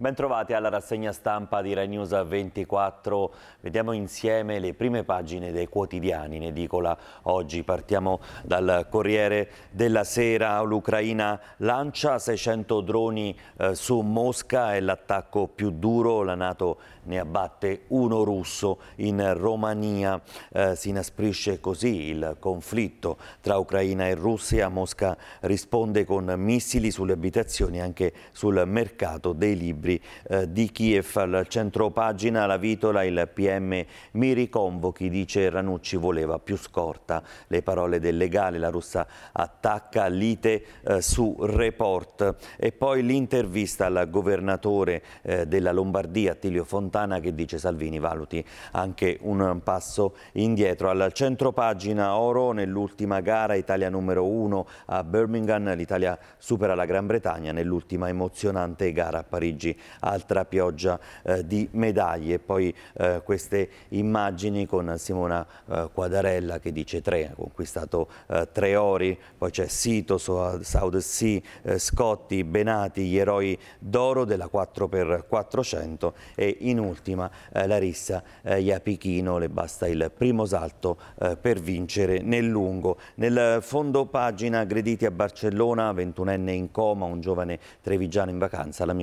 Bentrovati alla rassegna stampa di Rai News 24. Vediamo insieme le prime pagine dei quotidiani in edicola oggi. Partiamo dal Corriere della Sera. L'Ucraina lancia 600 droni su Mosca, è l'attacco più duro. La NATO ne abbatte uno russo in Romania. Si inasprisce così il conflitto tra Ucraina e Russia. Mosca risponde con missili sulle abitazioni e anche sul mercato dei libri di Kiev. Al centro pagina la vitola, il PM mi riconvochi, dice Ranucci, voleva più scorta. Le parole del legale, la russa attacca, lite su Report. E poi l'intervista al governatore della Lombardia, Attilio Fontana, che dice Salvini valuti anche un passo indietro. Al centro pagina oro nell'ultima gara, Italia numero 1 a Birmingham, l'Italia supera la Gran Bretagna nell'ultima emozionante gara a Parigi. Altra pioggia di medaglie. Poi queste immagini con Simona Quadarella che dice 3, ha conquistato 3 ori. Poi c'è Sito, Southsea, Scotti, Benati, gli eroi d'oro della 4x400 e in ultima Larissa Iapichino, le basta il primo salto per vincere nel lungo. Nel fondo pagina, aggrediti a Barcellona, 21enne in coma, un giovane trevigiano in vacanza.